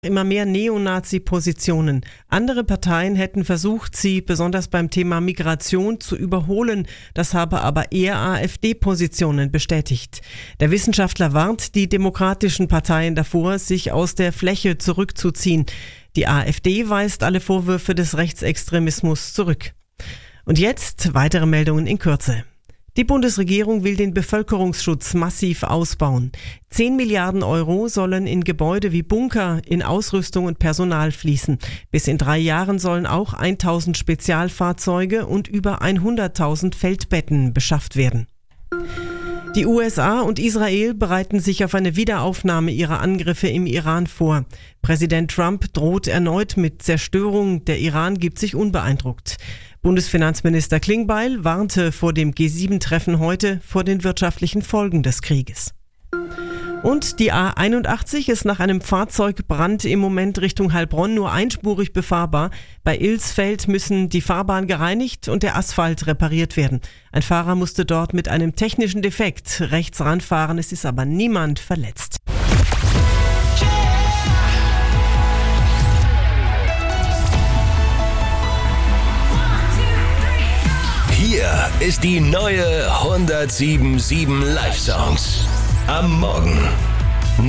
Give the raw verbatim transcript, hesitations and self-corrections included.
Immer mehr Neonazi-Positionen. Andere Parteien hätten versucht, sie besonders beim Thema Migration zu überholen. Das habe aber eher AfD-Positionen bestätigt. Der Wissenschaftler warnt die demokratischen Parteien davor, sich aus der Fläche zurückzuziehen. Die AfD weist alle Vorwürfe des Rechtsextremismus zurück. Und jetzt weitere Meldungen in Kürze. Die Bundesregierung will den Bevölkerungsschutz massiv ausbauen. Zehn Milliarden Euro sollen in Gebäude wie Bunker, in Ausrüstung und Personal fließen. Bis in drei Jahren sollen auch tausend Spezialfahrzeuge und über hunderttausend Feldbetten beschafft werden. Die U S A und Israel bereiten sich auf eine Wiederaufnahme ihrer Angriffe im Iran vor. Präsident Trump droht erneut mit Zerstörung. Der Iran gibt sich unbeeindruckt. Bundesfinanzminister Klingbeil warnte vor dem G sieben Treffen heute vor den wirtschaftlichen Folgen des Krieges. Und die A einundachtzig ist nach einem Fahrzeugbrand im Moment Richtung Heilbronn nur einspurig befahrbar. Bei Ilsfeld müssen die Fahrbahn gereinigt und der Asphalt repariert werden. Ein Fahrer musste dort mit einem technischen Defekt rechts ranfahren. Es ist aber niemand verletzt. Hier ist die neue hundertsieben Komma sieben Live Songs. Am Morgen